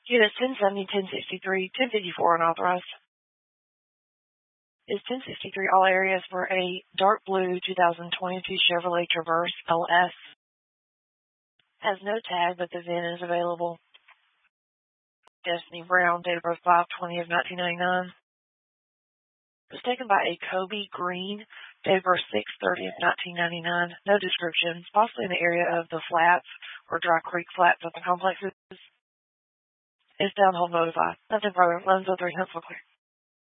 Units 1070, 1063, 1054 unauthorized. Is 1063 all areas for a dark blue 2022 Chevrolet Traverse LS. Has no tag, but the VIN is available. Destiny Brown, date of birth 5/20 of 1999. Was taken by a Kobe Green, date of birth 6/30 of 1999. No descriptions. Possibly in the area of the flats or Dry Creek flats of the complexes. Is downhole notified. Nothing further. 1103 Huntsville clear.